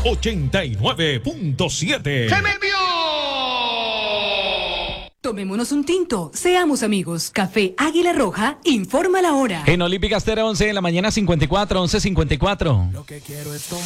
89.7. ¡Se me envió! Tomémonos un tinto, seamos amigos. Café Águila Roja, informa la hora. En Olímpica Estéreo, 11 de la mañana, 54, 11:54. Lo que quiero es